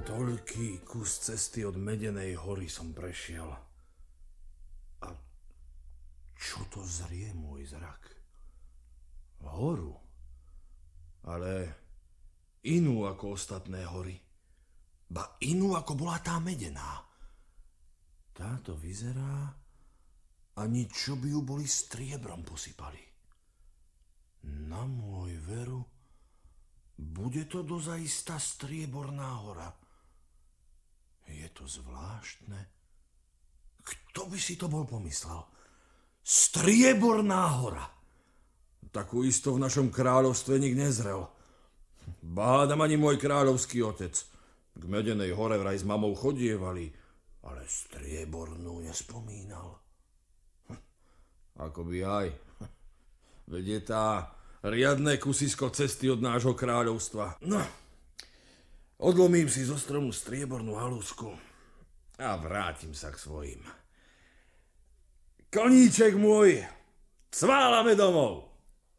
Toľký kus cesty od Medenej hory som prešiel. A čo to zrie môj zrak? Horu. Ale inú ako ostatné hory. Ba inú ako bola tá Medená. Táto vyzerá, ani čo by ju boli striebrom posypali. Na môj veru, bude to dozajista strieborná hora. Je to zvláštne. Kto by si to bol pomyslel? Strieborná hora. Takú isto v našom kráľovstve nik nezrel. Bádam ani môj kráľovský otec. K Medenej hore vraj s mamou chodievali, ale striebornú nespomínal. Akoby aj. Veď je tá riadne kusisko cesty od nášho kráľovstva. No, odlomím si zo stromu striebornú halúsku a vrátim sa k svojim. Koníček môj, cválame domov!